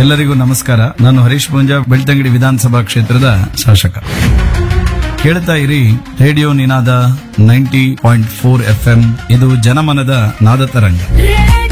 ಎಲ್ಲರಿಗೂ ನಮಸ್ಕಾರ. ನಾನು ಹರೀಶ್ ಪೂಂಜಾ, ಬೆಳ್ತಂಗಡಿ ವಿಧಾನಸಭಾ ಕ್ಷೇತ್ರದ ಶಾಸಕ. ಕೇಳ್ತಾ ಇರಿ ರೇಡಿಯೋ ನಿನಾದ 90.4 FM. ಇದು ಜನಮನದ ನಾದ ತರಂಗ.